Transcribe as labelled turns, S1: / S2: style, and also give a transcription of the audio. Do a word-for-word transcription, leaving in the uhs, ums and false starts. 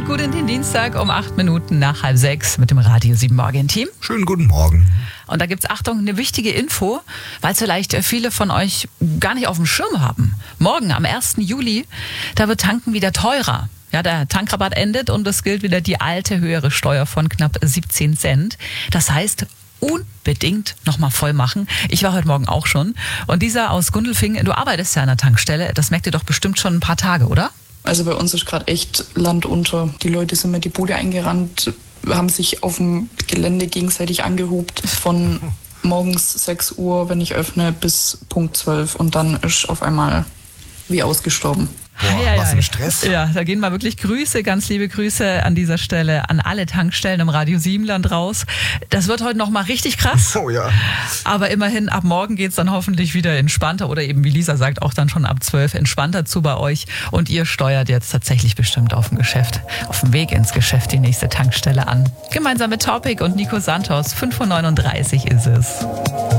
S1: gut in den Dienstag um acht Minuten nach halb sechs mit dem Radio sieben Morgen-Team.
S2: Schönen guten Morgen.
S1: Und da gibt's, Achtung, eine wichtige Info, weil es vielleicht viele von euch gar nicht auf dem Schirm haben. Morgen, am ersten Juli, da wird Tanken wieder teurer. Ja, der Tankrabatt endet und es gilt wieder die alte höhere Steuer von knapp siebzehn Cent. Das heißt, unbedingt nochmal voll machen. Ich war heute Morgen auch schon. Und dieser aus Gundelfingen, du arbeitest ja an der Tankstelle, das merkt ihr doch bestimmt schon ein paar Tage, oder?
S3: Also bei uns ist gerade echt Land unter. Die Leute sind mit die Bude eingerannt, haben sich auf dem Gelände gegenseitig angehupt von morgens sechs Uhr, wenn ich öffne, bis Punkt zwölf. Und dann ist auf einmal wie ausgestorben.
S2: Boah,
S1: ja, ja,
S2: was ein
S1: ja.
S2: Stress.
S1: Ja, da gehen mal wirklich Grüße, ganz liebe Grüße an dieser Stelle an alle Tankstellen im Radio Siebenland raus. Das wird heute noch mal richtig krass.
S2: Oh ja.
S1: Aber immerhin, ab morgen geht's dann hoffentlich wieder entspannter oder eben, wie Lisa sagt, auch dann schon ab zwölf entspannter zu bei euch. Und ihr steuert jetzt tatsächlich bestimmt auf dem Geschäft, auf dem Weg ins Geschäft die nächste Tankstelle an. Gemeinsam mit Topic und Nico Santos, fünf Uhr neununddreißig ist es.